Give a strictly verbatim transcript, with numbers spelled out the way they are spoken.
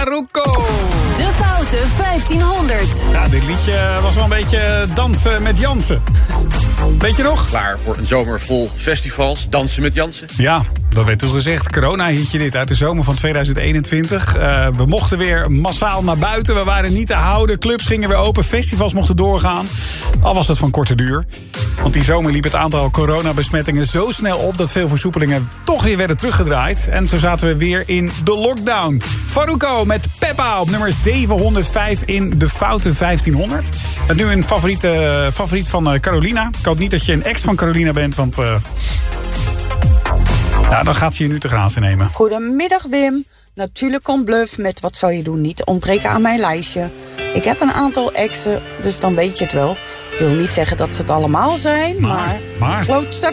Faruko. De Foute vijftienhonderd. Ja, dit liedje was wel een beetje dansen met Jansen. Weet je nog? Klaar voor een zomer vol festivals, dansen met Jansen. Ja, dat werd toen gezegd. Corona-hitje dit uit de zomer van tweeduizend eenentwintig. Uh, we mochten weer massaal naar buiten. We waren niet te houden. Clubs gingen weer open. Festivals mochten doorgaan. Al was het van korte duur. Want die zomer liep het aantal coronabesmettingen zo snel op dat veel versoepelingen toch weer werden teruggedraaid. En zo zaten we weer in de lockdown. Faruko met Peppa op nummer zevenhonderdvijf in de Foute vijftienhonderd. Het nu een favoriet, uh, favoriet van uh, Carolina. Ik hoop niet dat je een ex van Carolina bent, want uh, ja, dan gaat ze je nu te grazen nemen. Goedemiddag Wim. Natuurlijk komt Bluff met Wat zou je doen niet ontbreken aan mijn lijstje. Ik heb een aantal exen, dus dan weet je het wel. Ik wil niet zeggen dat ze het allemaal zijn, maar... Maar? maar. Klootzak